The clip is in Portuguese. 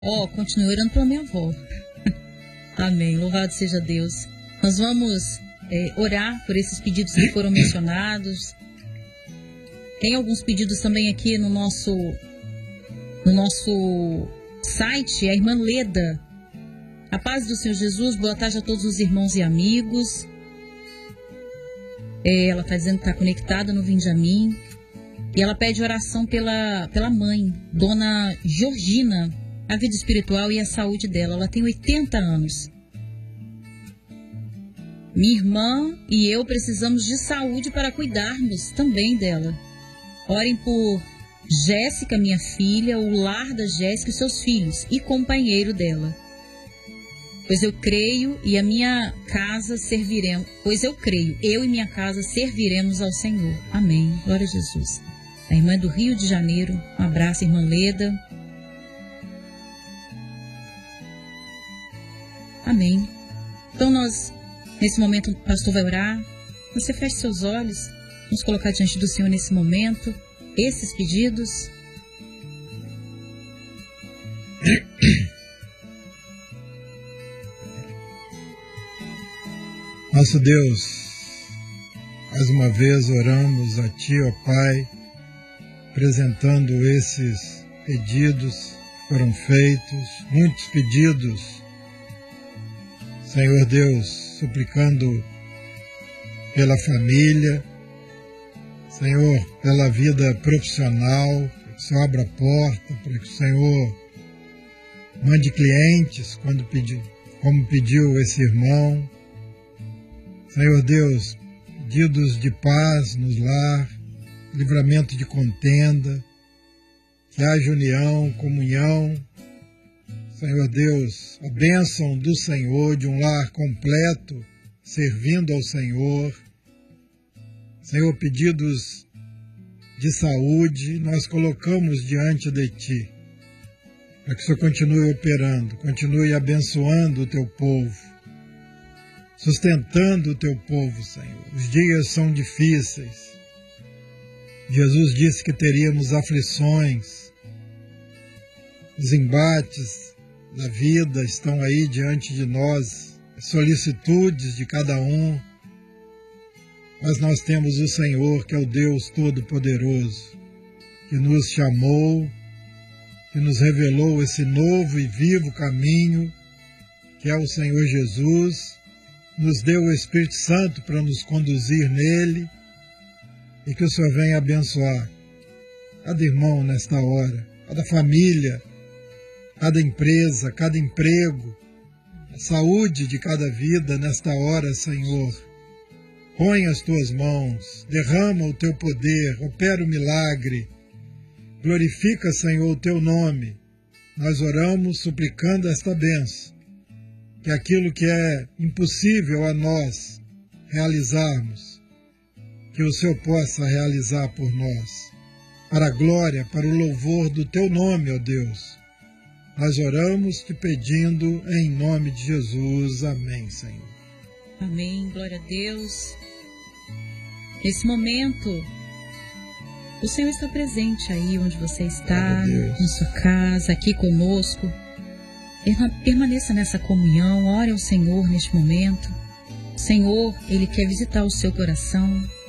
Continue orando pela minha avó. Amém, louvado seja Deus. Nós vamos orar por esses pedidos que foram mencionados. Tem alguns pedidos também aqui no nosso site. A irmã Leda. A paz do Senhor Jesus, boa tarde a todos os irmãos e amigos. Ela está dizendo que está conectada no Vinde a Mim. E ela pede oração pela mãe, Dona Georgina, a vida espiritual e a saúde dela. Ela tem 80 anos. Minha irmã e eu precisamos de saúde para cuidarmos também dela. Orem por Jéssica, minha filha, o lar da Jéssica e seus filhos e companheiro dela. Pois eu creio e a minha casa serviremos. Pois eu creio, eu e minha casa serviremos ao Senhor. Amém. Glória a Jesus. A irmã do Rio de Janeiro. Um abraço, irmã Leda. Amém. Então nós, nesse momento, o pastor vai orar. Você feche seus olhos. Vamos colocar diante do Senhor nesse momento esses pedidos. Nosso Deus, mais uma vez oramos a Ti, ó Pai, apresentando esses pedidos que foram feitos, muitos pedidos, Senhor Deus, suplicando pela família, Senhor, pela vida profissional, para que o Senhor abra a porta, para que o Senhor mande clientes, como pediu esse irmão. Senhor Deus, pedidos de paz nos lar, livramento de contenda, que haja união, comunhão. Senhor Deus, a bênção do Senhor, de um lar completo, servindo ao Senhor. Senhor, pedidos de saúde, nós colocamos diante de Ti, para que o Senhor continue operando, continue abençoando o Teu povo, sustentando o Teu povo, Senhor. Os dias são difíceis. Jesus disse que teríamos aflições. Os embates da vida estão aí diante de nós, as solicitudes de cada um. Mas nós temos o Senhor, que é o Deus Todo-Poderoso, que nos chamou, que nos revelou esse novo e vivo caminho, que é o Senhor Jesus, nos deu o Espírito Santo para nos conduzir nele, e que o Senhor venha abençoar cada irmão nesta hora, cada família, cada empresa, cada emprego, a saúde de cada vida nesta hora, Senhor. Põe as Tuas mãos, derrama o Teu poder, opera o milagre, glorifica, Senhor, o Teu nome. Nós oramos suplicando esta bênção, que aquilo que é impossível a nós realizarmos, que o Senhor possa realizar por nós, para a glória, para o louvor do Teu nome, ó Deus. Nós oramos Te pedindo em nome de Jesus. Amém, Senhor. Amém, glória a Deus. Nesse momento, o Senhor está presente aí onde você está, em sua casa, aqui conosco. Permaneça nessa comunhão, ore ao Senhor neste momento. O Senhor, Ele quer visitar o seu coração.